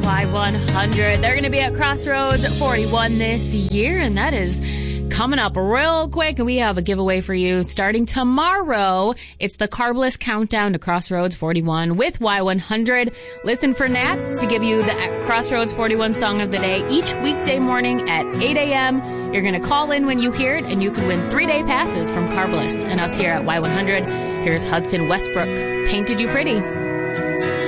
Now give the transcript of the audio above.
Y100. They're going to be at Crossroads 41 this year, and that is coming up real quick. And we have a giveaway for you starting tomorrow. It's the Carbless Countdown to Crossroads 41 with Y100. Listen for Nat to give you the Crossroads 41 song of the day each weekday morning at 8 a.m. You're going to call in when you hear it, and you can win 3-day passes from Carbless and us here at Y100. Here's Hudson Westbrook, Painted You Pretty.